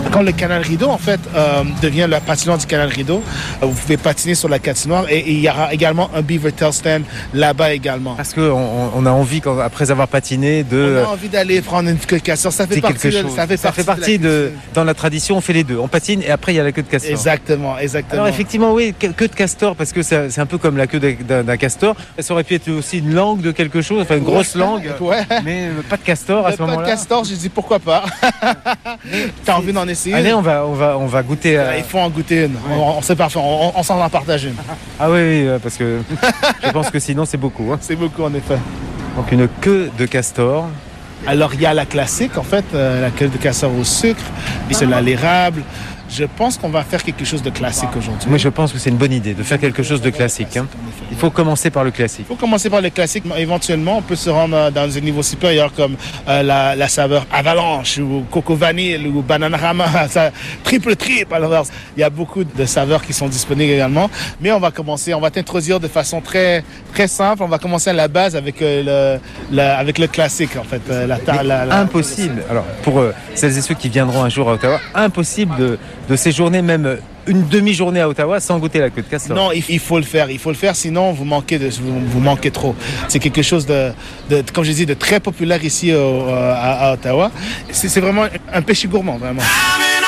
Quand le canal Rideau, en fait, devient la patinoire du canal Rideau, vous pouvez patiner sur la patinoire et il y aura également un Beaver Tail stand là-bas également. Parce qu'on a envie, après avoir patiné, On a envie d'aller prendre une queue de castor. Ça fait partie dans la tradition, on fait les deux. On patine et après il y a la queue de castor. Exactement. Alors effectivement, oui, queue de castor, parce que c'est un peu comme la queue d'un castor. Ça aurait pu être aussi une langue de quelque chose, enfin une grosse langue, mais pas de castor à ce moment-là. Pas de castor, j'ai dit pourquoi pas. T'as envie d'en essayer? Allez, on va goûter. Il faut en goûter une. C'est parfait, on s'en en partage une. Ah oui, parce que je pense que sinon c'est beaucoup. C'est beaucoup en effet. Donc une queue de castor. Alors il y a la classique en fait, la queue de castor au sucre, et c'est à l'érable. Je pense qu'on va faire quelque chose de classique aujourd'hui. Moi, je pense que c'est une bonne idée de faire quelque chose de classique. Il faut commencer par le classique. Il faut commencer par le classique. Éventuellement, on peut se rendre dans un niveau supérieur comme la saveur avalanche ou coco vanille ou bananarama, triple. Alors, il y a beaucoup de saveurs qui sont disponibles également. Mais on va t'introduire de façon très, très simple. On va commencer à la base avec le classique, en fait. Impossible. Alors, pour celles et ceux qui viendront un jour à Ottawa, impossible de séjourner même une demi-journée à Ottawa sans goûter la queue de castor. Non, il faut le faire, sinon vous manquez trop. C'est quelque chose de comme je dis, de très populaire ici à Ottawa. C'est vraiment un péché gourmand, vraiment.